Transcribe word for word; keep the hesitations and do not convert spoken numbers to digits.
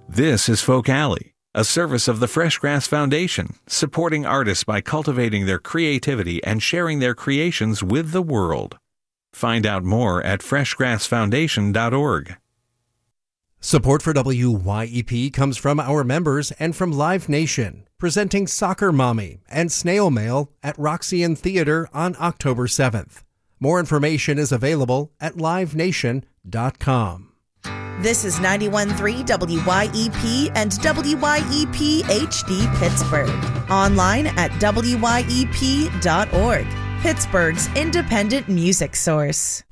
This is Folk Alley, a service of the Fresh Grass Foundation, supporting artists by cultivating their creativity and sharing their creations with the world. Find out more at fresh grass foundation dot org. Support for W Y E P comes from our members and from Live Nation, presenting Soccer Mommy and Snail Mail at Roxy Theater on October seventh. More information is available at live nation dot com. This is ninety-one point three W Y E P and W Y E P H D Pittsburgh. Online at W Y E P dot org. Pittsburgh's independent music source.